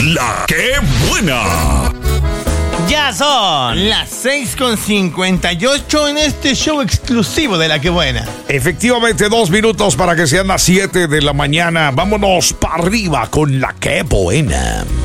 La que buena. Ya son las 6:58 en este show exclusivo de La que buena. Efectivamente, 2 minutos para que sean las 7 de la mañana. Vámonos para arriba con La que buena.